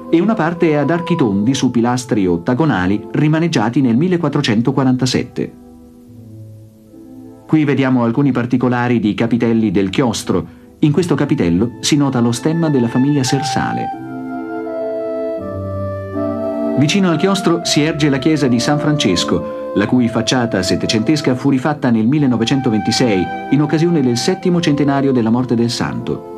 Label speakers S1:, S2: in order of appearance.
S1: e una parte è ad archi tondi su pilastri ottagonali rimaneggiati nel 1447. Qui vediamo alcuni particolari di capitelli del chiostro. In questo capitello si nota lo stemma della famiglia Sersale. Vicino al chiostro si erge la chiesa di San Francesco, la cui facciata settecentesca fu rifatta nel 1926 in occasione del 7° centenario della morte del santo.